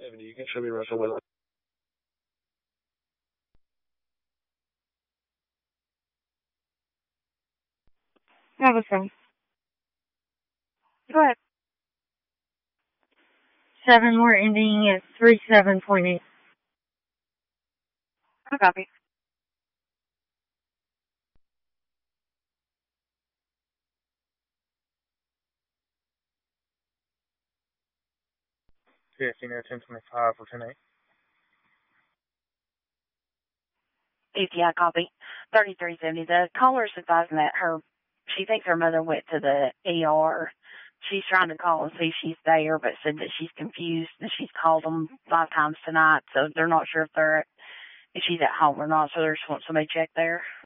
Ebony, you can show me around somewhere. Have a phone. Go ahead. 7 more ending at 37.8. I copy. PSC near 1025 for 10-8. ATI copy. 3370. The caller's advising that she thinks her mother went to the ER. She's trying to call and see if she's there, but said that she's confused and she's called them 5 times tonight, so they're not sure if she's at home or not, so they just want somebody to check there.